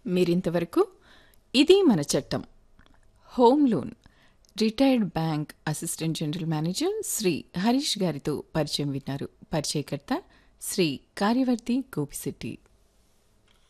మీరింతవరకు ఇది మన చట్టం home loan retired bank assistant general manager Shri Harish గారితో పరిచయం విన్నారు. పరిచయకర్త శ్రీ కార్యవర్తి గోపిశెట్టి.